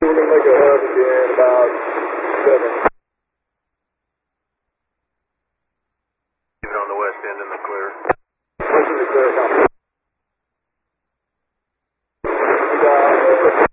We're going to make a hub again about 7. Even on the west end in the clear. West in the clear, copy.